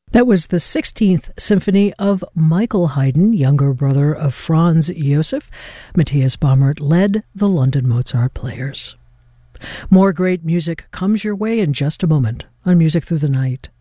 That was the 16th Symphony of Michael Haydn, younger brother of Franz Josef. Matthias Baumert led the London Mozart Players. More great music comes your way in just a moment on Music Through the Night.